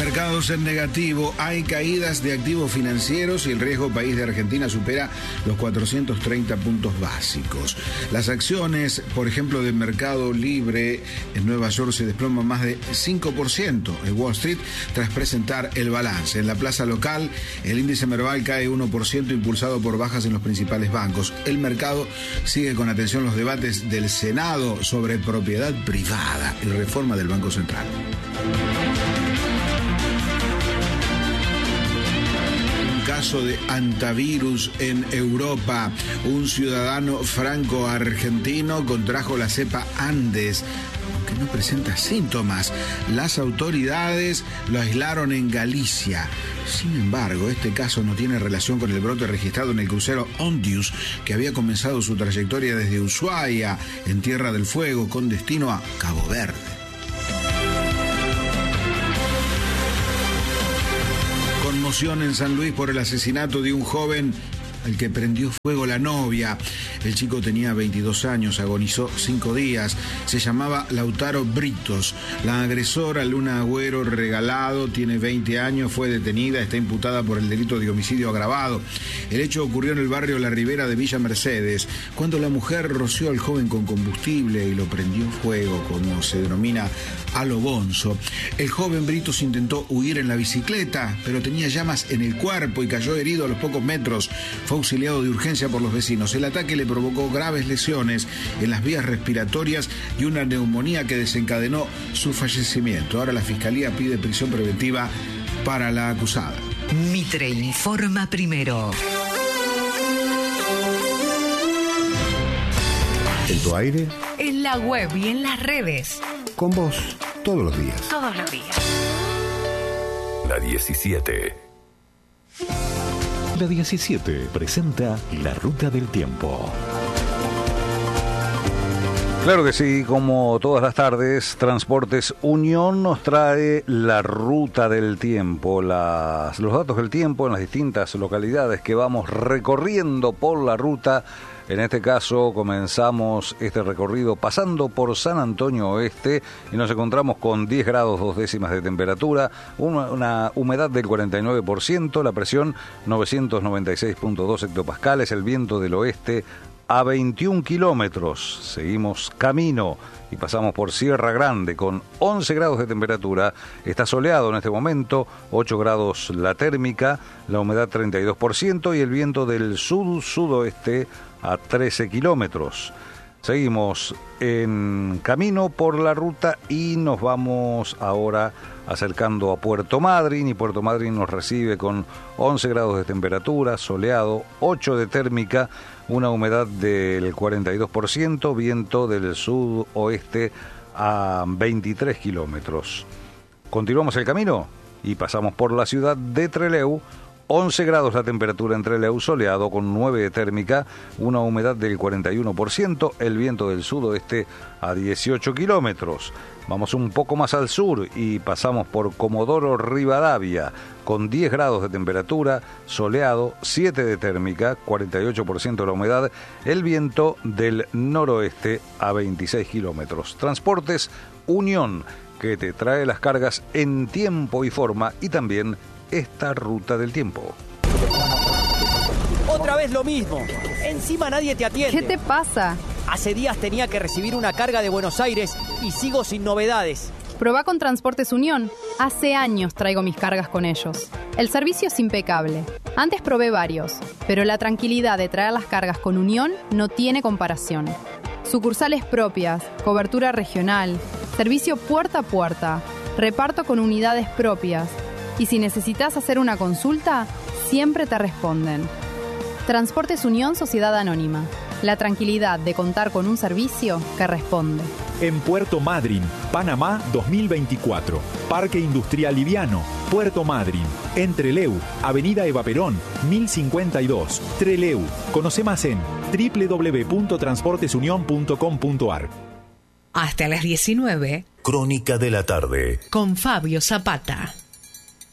Mercados en negativo, hay caídas de activos financieros y el riesgo país de Argentina supera los 430 puntos básicos. Las acciones, por ejemplo, de Mercado Libre en Nueva York se desploman más de 5% en Wall Street tras presentar el balance. En la plaza local, el índice Merval cae 1% impulsado por bajas en los principales bancos. El mercado sigue con atención los debates del Senado sobre propiedad privada y reforma del Banco Central. Caso de antivirus en Europa. Un ciudadano franco-argentino contrajo la cepa Andes, aunque no presenta síntomas. Las autoridades lo aislaron en Galicia. Sin embargo, este caso no tiene relación con el brote registrado en el crucero Ondius, que había comenzado su trayectoria desde Ushuaia, en Tierra del Fuego, con destino a Cabo Verde. Conmoción en San Luis por el asesinato de un joven al que prendió fuego la novia. El chico tenía 22 años, agonizó 5 días. Se llamaba Lautaro Britos. La agresora, Luna Agüero Regalado, tiene 20 años, fue detenida, está imputada por el delito de homicidio agravado. El hecho ocurrió en el barrio La Ribera de Villa Mercedes, cuando la mujer roció al joven con combustible y lo prendió fuego, como se denomina a lo bonzo. El joven Britos intentó huir en la bicicleta, pero tenía llamas en el cuerpo y cayó herido a los pocos metros. Fue auxiliado de urgencia por los vecinos. El ataque le provocó graves lesiones en las vías respiratorias y una neumonía que desencadenó su fallecimiento. Ahora la Fiscalía pide prisión preventiva para la acusada. Mitre informa primero. ¿En tu aire? En la web y en las redes. Con vos, todos los días. Todos los días. La 17. La 17 presenta La Ruta del Tiempo. Claro que sí, como todas las tardes, Transportes Unión nos trae la Ruta del Tiempo, los datos del tiempo en las distintas localidades que vamos recorriendo por la ruta. En este caso comenzamos este recorrido pasando por San Antonio Oeste y nos encontramos con 10 grados 2 décimas de temperatura, una humedad del 49%, la presión 996.2 hectopascales, el viento del oeste a 21 kilómetros. Seguimos camino y pasamos por Sierra Grande con 11 grados de temperatura. Está soleado en este momento, 8 grados la térmica, la humedad 32% y el viento del sur-sudoeste a 13 kilómetros. Seguimos en camino por la ruta y nos vamos ahora acercando a Puerto Madryn, y Puerto Madryn nos recibe con 11 grados de temperatura, soleado, 8 de térmica, una humedad del 42%, viento del sudoeste a 23 kilómetros. Continuamos el camino y pasamos por la ciudad de Trelew. 11 grados la temperatura en Trelew, soleado con 9 de térmica, una humedad del 41%, el viento del sudoeste a 18 kilómetros. Vamos un poco más al sur y pasamos por Comodoro Rivadavia con 10 grados de temperatura, soleado, 7 de térmica, 48% la humedad, el viento del noroeste a 26 kilómetros. Transportes Unión, que te trae las cargas en tiempo y forma y también esta ruta del tiempo. Otra vez lo mismo. Encima nadie te atiende. ¿Qué te pasa? Hace días tenía que recibir una carga de Buenos Aires y sigo sin novedades. Probá con Transportes Unión. Hace años traigo mis cargas con ellos. El servicio es impecable. Antes probé varios, pero la tranquilidad de traer las cargas con Unión no tiene comparación. Sucursales propias, cobertura regional, servicio puerta a puerta, reparto con unidades propias. Y si necesitas hacer una consulta, siempre te responden. Transportes Unión Sociedad Anónima. La tranquilidad de contar con un servicio que responde. En Puerto Madryn, Panamá 2024. Parque Industrial Liviano, Puerto Madryn. En Trelew, Avenida Eva Perón, 1052. Trelew. Conoce más en www.transportesunion.com.ar. Hasta las 19. Crónica de la tarde. Con Fabio Zapata.